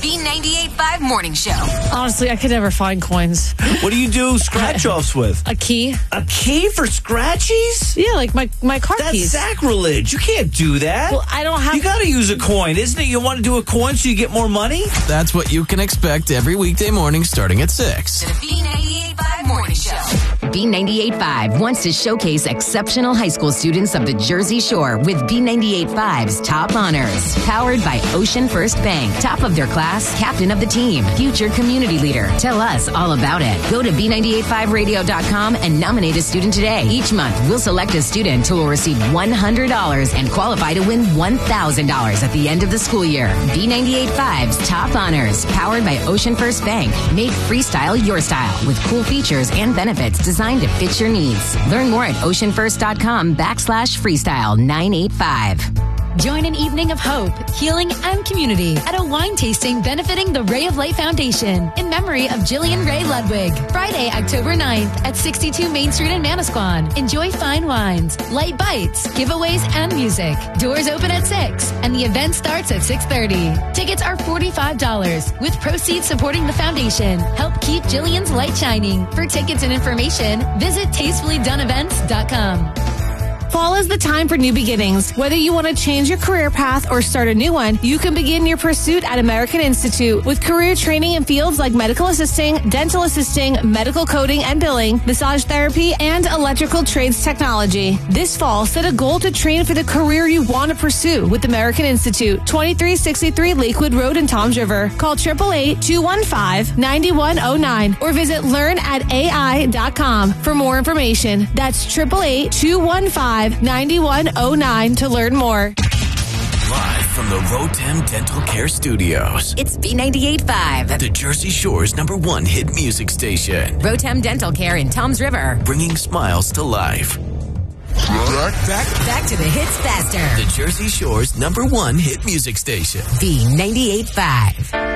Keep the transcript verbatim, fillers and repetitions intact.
B ninety-eight point five Morning Show. Honestly, I could never find coins. What do you do scratch-offs with? A key. A key for scratchies? Yeah, like my, my car That's keys. sacrilege. You can't do that. Well, I don't have... You got to use a coin, isn't it? You want to do a coin so you get more money? That's what you can expect every weekday morning starting at six. The B ninety-eight point five Morning Show. B ninety-eight point five wants to showcase exceptional high school students of the Jersey Shore with B ninety-eight point five's Top Honors. Powered by Ocean First Bank. Top of their class, captain of the team, future community leader. Tell us all about it. Go to B ninety-eight point five radio dot com and nominate a student today. Each month, we'll select a student who will receive one hundred dollars and qualify to win one thousand dollars at the end of the school year. B ninety-eight point five's Top Honors. Powered by Ocean First Bank. Make freestyle your style with cool features and benefits designed to fit your needs. Learn more at oceanfirst.com backslash freestyle 985. Join an evening of hope, healing, and community at a wine tasting benefiting the Ray of Light Foundation in memory of Jillian Ray Ludwig. Friday, October ninth at sixty-two Main Street in Manasquan. Enjoy fine wines, light bites, giveaways, and music. Doors open at six, and the event starts at six thirty. Tickets are forty-five dollars, with proceeds supporting the foundation. Help keep Jillian's light shining. For tickets and information, visit tastefully done events dot com. Fall is the time for new beginnings. Whether you want to change your career path or start a new one, you can begin your pursuit at American Institute with career training in fields like medical assisting, dental assisting, medical coding and billing, massage therapy, and electrical trades technology. This fall, set a goal to train for the career you want to pursue with American Institute, twenty-three sixty-three Lakewood Road in Toms River. Call eight eight eight, two one five, nine one zero nine or visit learn at A I dot com for more information. That's eight eight eight, two one five, nine one zero nine to learn more. Live from the Rotem Dental Care Studios. It's B ninety-eight point five. The Jersey Shore's number one hit music station. Rotem Dental Care in Toms River. Bringing smiles to life. Back, back, Back to the hits faster. the Jersey Shore's number one hit music station. B ninety-eight point five.